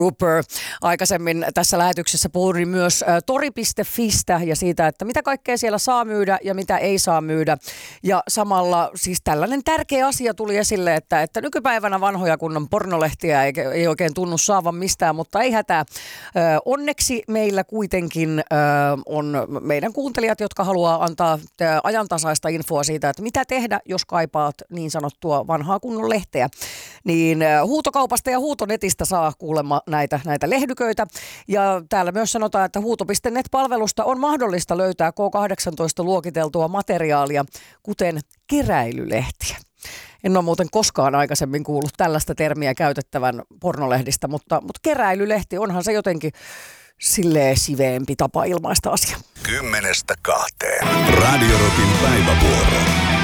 Rupert. Aikaisemmin tässä lähetyksessä puhuin myös tori.fistä ja siitä, että mitä kaikkea siellä saa myydä ja mitä ei saa myydä. Ja samalla siis tällainen tärkeä asia tuli esille, että nykypäivänä vanhoja kunnon pornolehtiä ei oikein tunnu saavan mistään, mutta ei hätää. Onneksi meillä kuitenkin on meidän kuuntelijat, jotka haluaa antaa ajantasaista infoa siitä, että mitä tehdä, jos kaipaat niin sanottua vanhaa kunnon lehteä. Niin huutokaupasta ja huutonetistä saa kuulemma näitä lehdyköitä. Ja täällä myös sanotaan, että huuto.net-palvelusta on mahdollista löytää K18-luokiteltua materiaalia, kuten keräilylehtiä. En ole muuten koskaan aikaisemmin kuullut tällaista termiä käytettävän pornolehdistä, mutta keräilylehti, onhan se jotenkin silleen siveempi tapa ilmaista asia. 10:00–2. Radio Rockin päivävuoro.